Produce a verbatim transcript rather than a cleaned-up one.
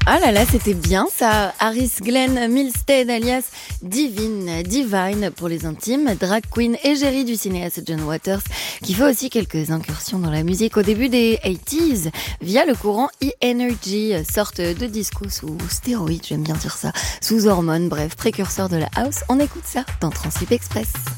Ah là là, c'était bien ça. Harris Glenn Milstead alias Divine, Divine pour les intimes, drag queen égérie du cinéaste John Waters, qui fait aussi quelques incursions dans la musique au début des quatre-vingt-dix via le courant E-Energy, sorte de disco sous stéroïdes, j'aime bien dire ça, sous hormones, bref, précurseur de la house. On écoute ça dans Transcript Express.